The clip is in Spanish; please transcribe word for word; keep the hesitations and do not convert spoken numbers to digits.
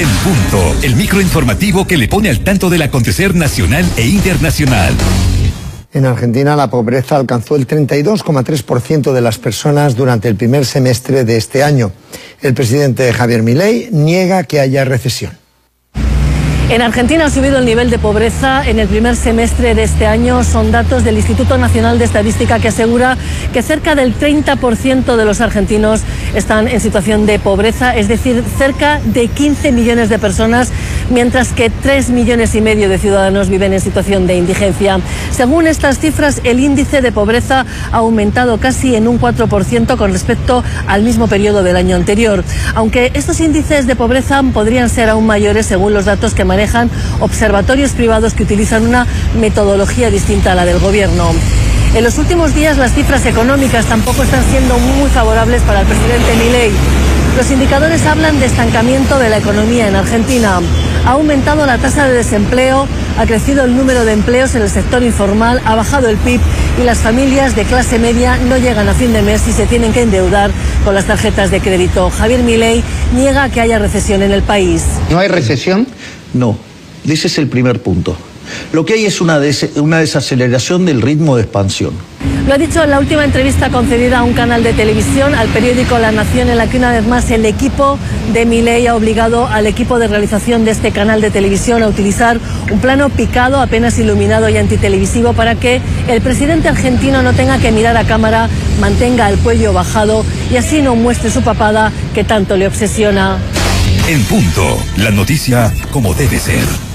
En Punto, el microinformativo que le pone al tanto del acontecer nacional e internacional. En Argentina la pobreza alcanzó el treinta y dos coma tres por ciento de las personas durante el primer semestre de este año. El presidente Javier Milei niega que haya recesión. En Argentina ha subido el nivel de pobreza en el primer semestre de este año. Son datos del Instituto Nacional de Estadística que asegura que cerca del treinta por ciento de los argentinos están en situación de pobreza, es decir, cerca de quince millones de personas, mientras que tres millones y medio de ciudadanos viven en situación de indigencia. Según estas cifras, el índice de pobreza ha aumentado casi en un cuatro por ciento con respecto al mismo periodo del año anterior. Aunque estos índices de pobreza podrían ser aún mayores según los datos que manejan observatorios privados que utilizan una metodología distinta a la del gobierno. En los últimos días las cifras económicas tampoco están siendo muy favorables para el presidente Milei. Los indicadores hablan de estancamiento de la economía en Argentina. Ha aumentado la tasa de desempleo, ha crecido el número de empleos en el sector informal, ha bajado el P I B y las familias de clase media no llegan a fin de mes y se tienen que endeudar con las tarjetas de crédito. Javier Milei niega que haya recesión en el país. ¿No hay recesión? No, ese es el primer punto. Lo que hay es una, des una desaceleración del ritmo de expansión. Lo ha dicho en la última entrevista concedida a un canal de televisión, al periódico La Nación, en la que una vez más el equipo de Milei ha obligado al equipo de realización de este canal de televisión a utilizar un plano picado, apenas iluminado y antitelevisivo, para que el presidente argentino no tenga que mirar a cámara, mantenga el cuello bajado y así no muestre su papada que tanto le obsesiona. En Punto, la noticia como debe ser.